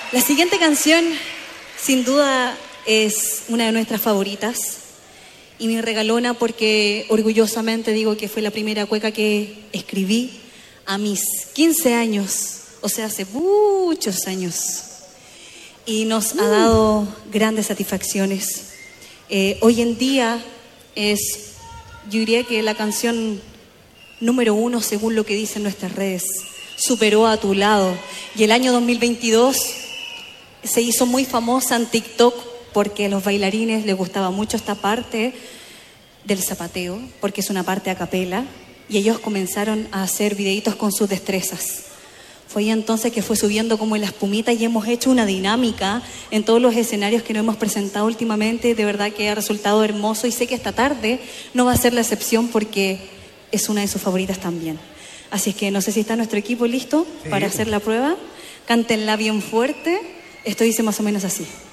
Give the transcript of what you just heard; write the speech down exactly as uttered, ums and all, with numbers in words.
La siguiente canción, sin duda, es una de nuestras favoritas y mi regalona porque orgullosamente digo que fue la primera cueca que escribí a mis quince años, o sea, hace muchos años. Y nos uh. ha dado grandes satisfacciones. Eh, hoy en día es, yo diría que la canción número uno según lo que dicen nuestras redes. Superó A Tu Lado. Y el año dos mil veintidós se hizo muy famosa en TikTok porque a los bailarines les gustaba mucho esta parte del zapateo, porque es una parte a capela, y ellos comenzaron a hacer videitos con sus destrezas. Fue ahí entonces que fue subiendo como en la espumita y hemos hecho una dinámica en todos los escenarios que nos hemos presentado últimamente. De verdad que ha resultado hermoso y sé que esta tarde no va a ser la excepción porque es una de sus favoritas también. Así es que no sé si está nuestro equipo listo sí. para hacer la prueba. Cántenla bien fuerte. Esto dice más o menos así.